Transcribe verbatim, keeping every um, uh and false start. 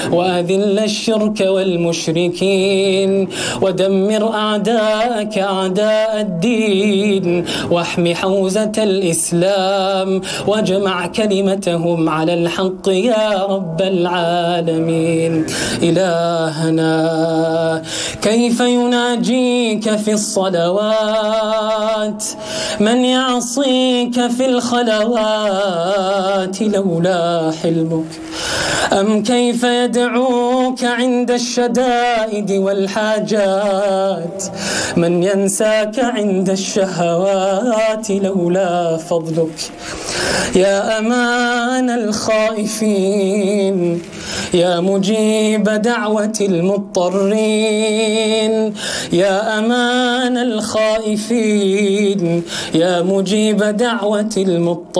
وأذل الشرك والمشركين ودمر أعداءك أعداء الدين واحم حوزة الإسلام واجمع كلمتهم على الحق يا رب العالمين. إلهنا كيف يناجيك في الصلوات من يعصيك في الخلوات لولا حلمك؟ أم كيف يدعوك عند الشدائد والحاجات من ينساك عند الشهوات لولا فضلك؟ يا أمان الخائفين يا مجيب دعوة المضطرين، يا أمان الخائفين يا مجيب دعوة المضطرين